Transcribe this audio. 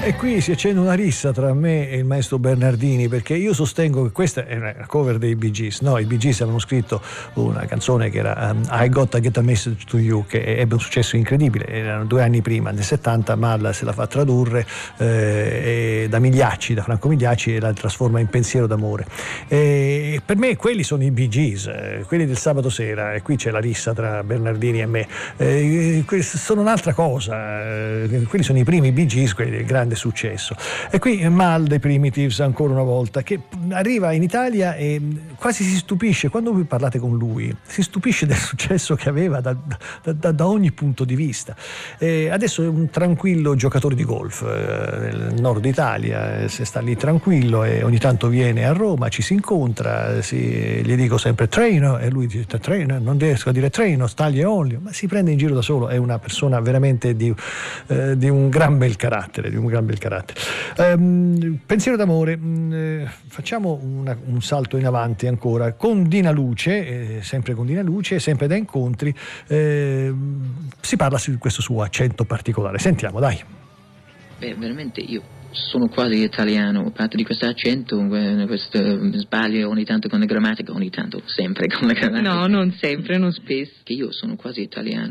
E qui si accende una rissa tra me e il maestro Bernardini, perché io sostengo che questa è una cover dei Bee Gees. No, i Bee Gees avevano scritto una canzone che era I Gotta Get a Message to You, che ebbe un successo incredibile. Erano 2 anni prima, nel 70, Mal se la fa tradurre da Migliacci, da Franco Migliacci, e la trasforma in Pensiero d'amore. E per me quelli sono i Bee Gees, quelli del sabato sera, e qui c'è la rissa tra Bernardini e me. Sono un'altra cosa, quelli sono i primi Bee Gees, quelli del grande successo. E qui Mal dei Primitives, ancora una volta, che arriva in Italia e quasi si stupisce, quando voi parlate con lui, si stupisce del successo che aveva da ogni punto di vista. Adesso è un tranquillo giocatore di golf nel nord Italia, si sta lì tranquillo e ogni tanto viene a Roma, ci si incontra, gli dico sempre traino e lui dice traino, non riesco a dire traino, staglie e olio, ma si prende in giro da solo, è una persona veramente di un gran bel carattere, Pensiero d'amore, facciamo un salto in avanti ancora con Dina Luce, sempre con Dina Luce, sempre da incontri, si parla su questo suo accento particolare. Sentiamo, dai. Beh, veramente io sono quasi italiano, a parte di questo accento, questo sbaglio ogni tanto con la grammatica, ogni tanto sempre con la grammatica. No, non sempre, non spesso. Che io sono quasi italiano.